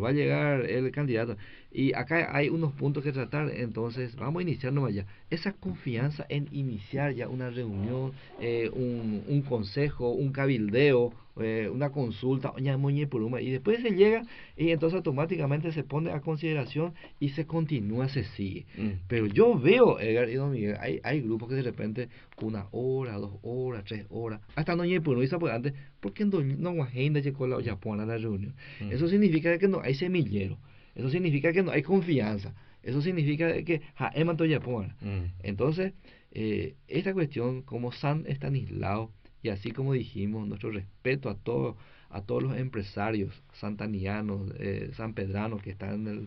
va a llegar el candidato. Y acá hay unos puntos que tratar, entonces vamos a iniciar nomás ya. Esa confianza en iniciar ya una reunión, un consejo, un cabildeo, una consulta, y después se llega y entonces automáticamente se pone a consideración y se continúa, se sigue. Pero yo veo, Edgar y Don Miguel, hay grupos que de repente 1 hora, 2 horas, 3 horas, hasta no por no pues antes, porque no agenda llegó la olla a la reunión. Eso significa que no hay semillero, eso significa que no hay confianza, eso significa que entonces, esta cuestión como San Estanislao, y así como dijimos, nuestro respeto a todos los empresarios santanianos, sanpedranos que están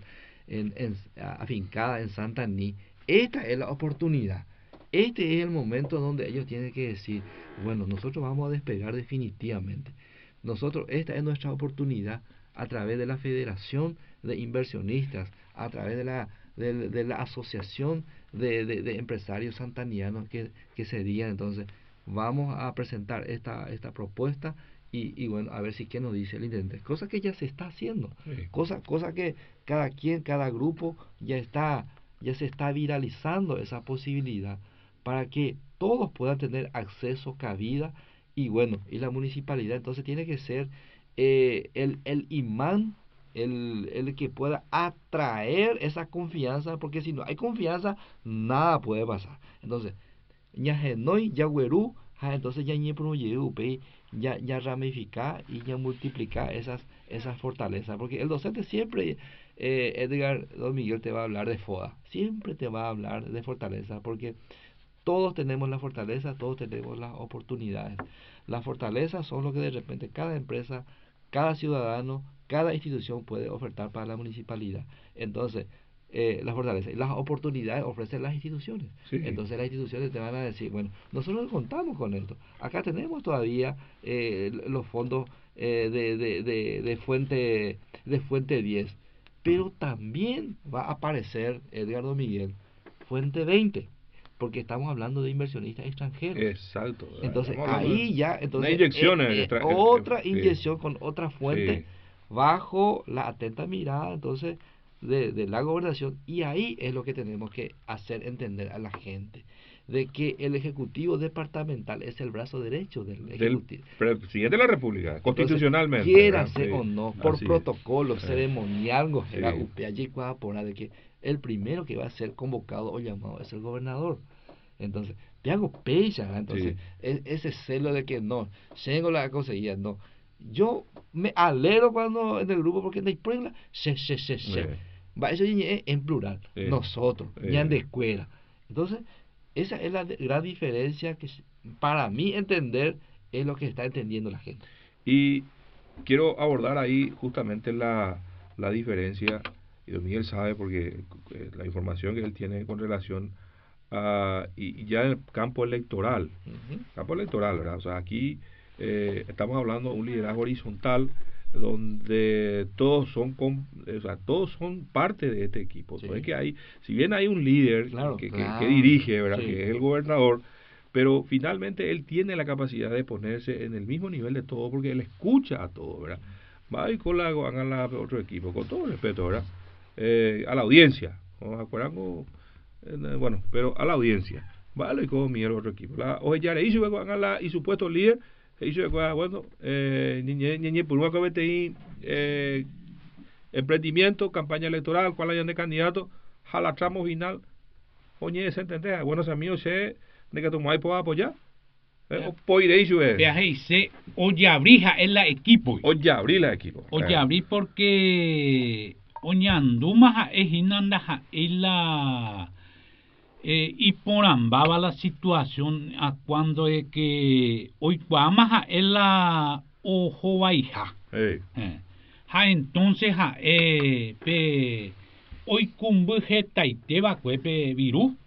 afincada en Santa Ni. Esta es la oportunidad. Este es el momento donde ellos tienen que decir, bueno, nosotros vamos a despegar definitivamente. Esta es nuestra oportunidad a través de la Federación de Inversionistas, a través de la Asociación de Empresarios Santanianos que sería. Entonces, vamos a presentar esta propuesta y bueno, a ver si qué nos dice el intendente. Cosa que ya se está haciendo. Sí. Cosa que cada grupo ya se está viralizando esa posibilidad para que todos puedan tener acceso, cabida, y bueno, y la municipalidad entonces tiene que ser el imán, el que pueda atraer esa confianza, porque si no hay confianza, nada puede pasar. Entonces, ñajenoi, yaguerú, entonces ya ya ramificar y ya multiplicar esas fortalezas, porque el docente siempre, Edgar, Don Miguel, te va a hablar de FODA, siempre te va a hablar de fortaleza, porque todos tenemos la fortaleza, todos tenemos las oportunidades. Las fortalezas son lo que de repente cada empresa, cada ciudadano, cada institución puede ofertar para la municipalidad. Entonces, las fortalezas y las oportunidades ofrecen las instituciones. Sí. Entonces las instituciones te van a decir, bueno, nosotros contamos con esto. Acá tenemos todavía los fondos de fuente 10, pero también va a aparecer, Edgardo Miguel, fuente 20, porque estamos hablando de inversionistas extranjeros. Exacto. Entonces ahí ya, entonces otra inyección con otra fuente, sí, bajo la atenta mirada entonces de la gobernación, y ahí es lo que tenemos que hacer entender a la gente, de que el Ejecutivo Departamental es el brazo derecho del Ejecutivo. Del presidente de la República, constitucionalmente. Quiérase, sí, o no, por protocolo ceremonial, sí, de que el primero que va a ser convocado o llamado es el gobernador. Entonces, te hago pecha, entonces, sí, ese celo de que no, tengo la conseguía, no. Yo me alegro cuando en el grupo, porque no hay prueba, va, eso es en plural, nosotros, ya en de escuela. Entonces, esa es la gran diferencia que, para mí entender, es lo que está entendiendo la gente. Y quiero abordar ahí justamente la diferencia, y Don Miguel sabe porque la información que él tiene con relación y ya en el campo electoral, ¿verdad? O sea, aquí estamos hablando de un liderazgo horizontal donde todos son parte de este equipo. Sí. No es que si bien hay un líder, claro, que dirige, ¿verdad? Sí. Que es el gobernador, pero finalmente él tiene la capacidad de ponerse en el mismo nivel de todo, porque él escucha a todo, ¿verdad? Va y con la otro equipo, con todo respeto, ¿verdad? A la audiencia, nos acordamos. Bueno, pero a la audiencia, vale, y como mierda otro equipo. Oye, ya le hizo y supuesto líder, hizo bueno, niñe por una CBTI, emprendimiento, campaña electoral, cuál hayan de candidato, jala tramo final, oye, se entiende, buenos amigos, de que tu maíz pueda apoyar. Poire hizo viaje y se oye abrija en la equipo. Oye abrí la equipo. Oye abrí porque oñanduma es inanda en la y por ambaba la situación a cuando es que hoy guamaja es la ojo baija entonces hoy cumbuje taite va cuepe virú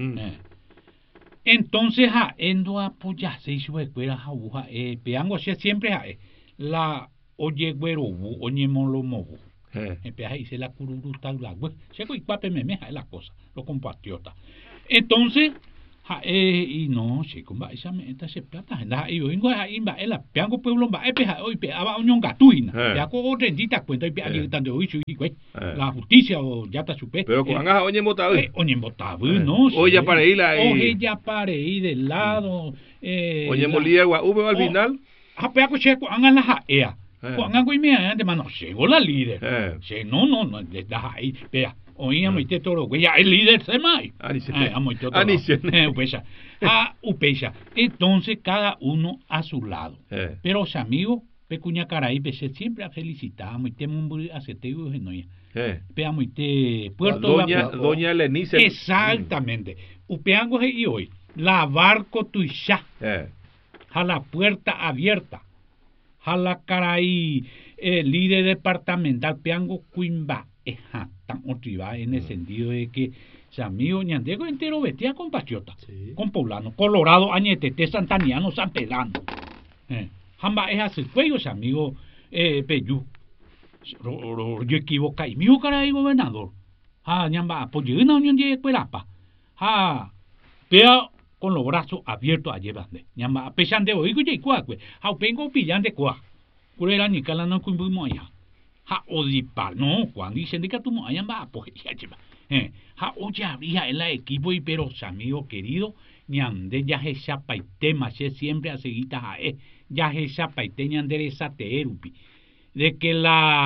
entonces endo apoya se hizo escuela jauja peango siempre la oye güero oye molo mobu empieza y se la cururuta la güey se cuicuape memeja es la cosa los compatriotas. Entonces, Y no, chico, esa meta se plata, y vengo ahí, la peango pueblo, hoy peaba unión gatuina, peaco rendita cuenta y peagi tanto hoy, la justicia o ya está supe. Pero con anga oye motado. Oye motado, no. Oye para ir ahí. Oye ya para ir del lado. Oye molía guau al final. Peaco checo, anga la jaea. Cuando y me de mano, llegó la líder. No, deja ahí, vea. Oíamos este toro, güey, el líder se mai. Upecha. Entonces cada uno a su lado. Pero los amigos, pecuña caray, siempre a felicitamos y tenemos un aceteo de noia. Veamos y Puerto Doña Lenice. Exactamente. Upeango y hoy, la barco tuisha. A la puerta abierta. A la caray, líder departamental, peango cuimba. Tan otriba en el sentido de que amigo ñandego entero vestía con patriota, con poblano, colorado, añetete, santaniano, sanpedrano. Jamba es hacer cuello, amigo Peyú. Yo equivoca y mío caray gobernador. Ñamba apoyé una unión de escuelapa. Pea con los brazos abiertos a llevarle. Ñamba pesan de oigo y cuacue. Vengo pillan de cuá. Curera ni cala no cuimbuimo allá. Odipar, no, cuando dicen de que tú no hayan va, pues ya lleva. Oye, habría en la equipo y pero amigo querido, ñande ya se chapa y tema, se siempre a seguitas a ya se chapa y te ñande esa teerupi. De que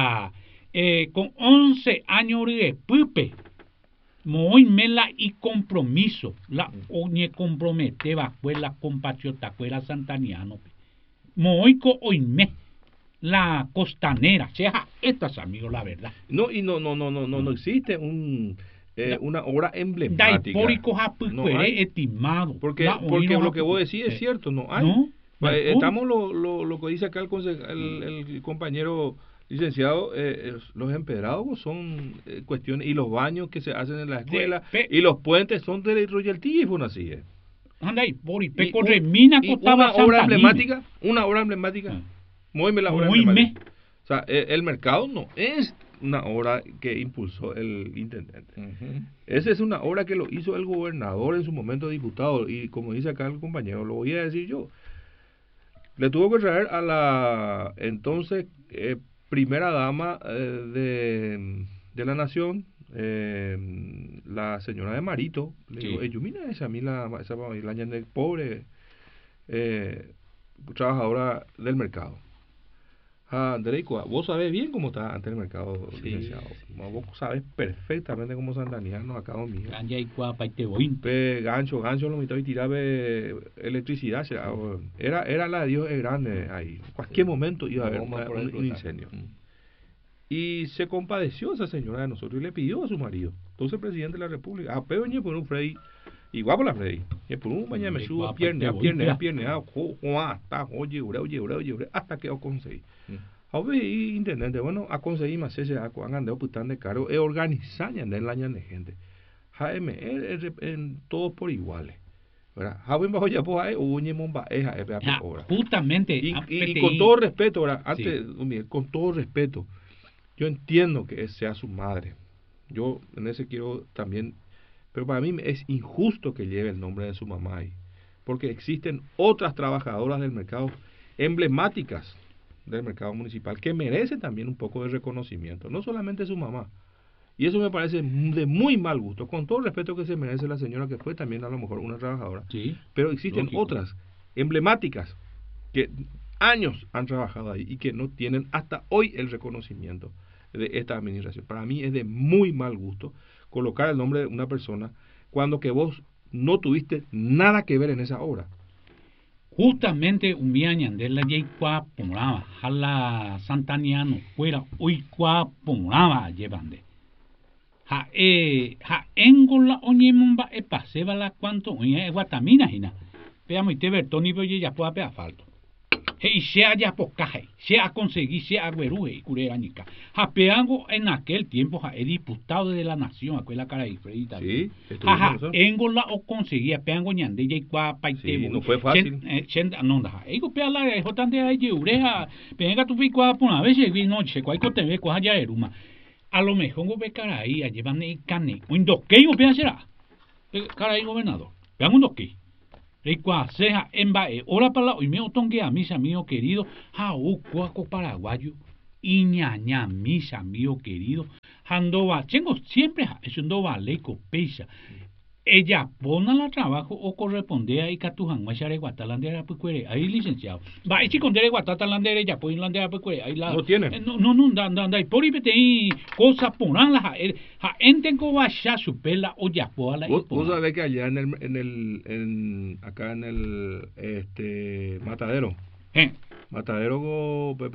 con 11 años de pupe, muy mela y compromiso, la oñe compromete va, pues la compatriota, pues la santaniano, muy oime. La costanera, sea estas amigos, la verdad. No existe una obra emblemática. Estimado. Porque lo que vos decís es cierto, no hay. ¿No? Estamos lo que dice acá el compañero licenciado, los empedrados son cuestiones, y los baños que se hacen en la escuela, y los puentes son de royalty y fue así. Anda ahí, con remina costaba una obra emblemática. Muy me la obra emblemática. O sea, el mercado no es una obra que impulsó el intendente. Esa es una obra que lo hizo el gobernador en su momento diputado, y como dice acá el compañero, lo voy a decir yo. Le tuvo que traer a la entonces primera dama de la nación, la señora de Marito. Le digo, yo mira esa ñande pobre trabajadora del mercado. Dereco, vos sabés bien cómo está ante el mercado, licenciado. Vos sabés perfectamente cómo santaniano acá mío. Gancho lo mitad y tiraba electricidad. Era la de Dios es grande ahí. En cualquier momento iba a haber un incendio. Y se compadeció esa señora de nosotros y le pidió a su marido, entonces el presidente de la República, pero ni por un Freddy, igual por la Freddy, y por un mañana me subo pierna, hasta que lo conseguí. Ahora intendente, bueno, a conseguir más ese aco, han andado tan de caro, organizar en el año de gente. Jaime, todos por iguales. Justamente. Y con todo respeto, antes, con todo respeto, yo entiendo que sea su madre. Yo en ese quiero también, pero para mí es injusto que lleve el nombre de su mamá ahí, porque existen otras trabajadoras del mercado emblemáticas del mercado municipal que merecen también un poco de reconocimiento, no solamente su mamá. Y eso me parece de muy mal gusto, con todo el respeto que se merece la señora, que fue también a lo mejor una trabajadora. Sí, pero existen otras emblemáticas que años han trabajado ahí y que no tienen hasta hoy el reconocimiento de esta administración. Para mí es de muy mal gusto colocar el nombre de una persona cuando que vos no tuviste nada que ver en esa obra. Justamente un día de la Yeikua Pomoraba, Jala Santaniano, fuera Uikua Pomoraba, llevande. Engola Oñemumba paseba la cuanto oña Guatamina hina. Veamos y te ver Tony Boye ya puede pegar falto. Y sea ya pocaje, sea conseguir, sea agüeruje y cureranica. Japeango en aquel tiempo el diputado de la nación, aquella cara de Fredita. Sí, Engola o conseguía peango ñande y cuapa y te. No fue fácil. No, ego peala la jotante de ureja, venga tu pico por una vez y vino che cuaico te ve coja ya eruma. A lo mejor go ve cara ahí, a llevan el cane, o indoqueio pea será. Cara ahí gobernador. Vean uno que. Recuaceja en bae. Ora para la hoy me otongue a mis amigos queridos. Jau cuaco paraguayo. Y ñaña mis amigos queridos. Handova. Tengo siempre es un dovaleco peisa. Ella pone la trabajo o corresponde a Icatujan, Machare Guatalandera Pucuere, ahí licenciado. Va, y si con Dere Guatalandera, ya pues Landera Pucuere, ahí la. No tiene. No, por ahí te cosas ponan la enten ko vaya su pela o ya po la. Vos sabés que allá acá en el Matadero. Matadero